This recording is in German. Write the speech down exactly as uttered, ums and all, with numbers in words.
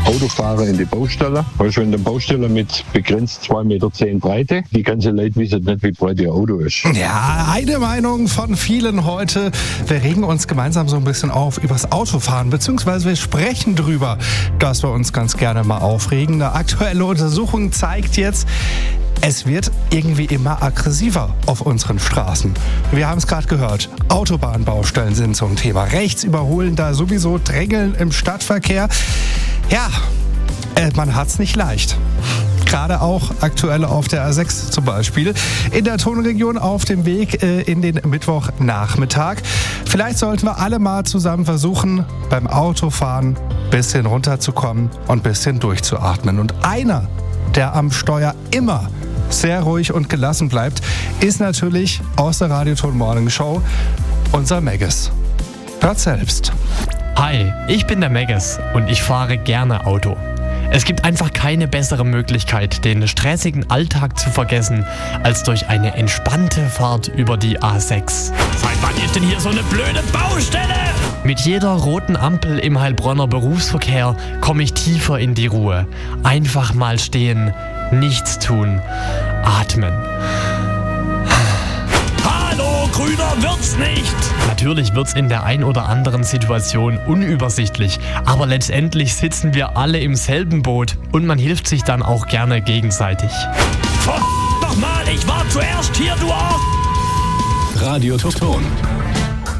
Autofahrer in die Baustelle. Weißt du, wenn eine Baustelle mit begrenzt zwei Meter zehn Breite, die ganze Leute wissen nicht, wie breit ihr Auto ist. Ja, eine Meinung von vielen heute. Wir regen uns gemeinsam so ein bisschen auf übers Autofahren, beziehungsweise wir sprechen drüber, dass wir uns ganz gerne mal aufregen. Eine aktuelle Untersuchung zeigt jetzt, es wird irgendwie immer aggressiver auf unseren Straßen. Wir haben es gerade gehört, Autobahnbaustellen sind so ein Thema. Rechts überholen, da sowieso Drängeln im Stadtverkehr. Ja, äh, man hat's nicht leicht. Gerade auch aktuell auf der A sechs zum Beispiel. In der Tonregion auf dem Weg äh, in den Mittwochnachmittag. Vielleicht sollten wir alle mal zusammen versuchen, beim Autofahren ein bisschen runterzukommen und ein bisschen durchzuatmen. Und einer, der am Steuer immer sehr ruhig und gelassen bleibt, ist natürlich aus der Radioton Morning Show unser Megges. Hört selbst. Hi, ich bin der Megges und ich fahre gerne Auto. Es gibt einfach keine bessere Möglichkeit, den stressigen Alltag zu vergessen, als durch eine entspannte Fahrt über die A sechs. Seit wann ist denn hier so eine blöde Baustelle? Mit jeder roten Ampel im Heilbronner Berufsverkehr komme ich tiefer in die Ruhe. Einfach mal stehen, nichts tun, atmen. Hallo, grüner wird's nicht! Natürlich wird's in der ein oder anderen Situation unübersichtlich, aber letztendlich sitzen wir alle im selben Boot und man hilft sich dann auch gerne gegenseitig. Doch mal, ich war zuerst hier, du Arsch! Radioton.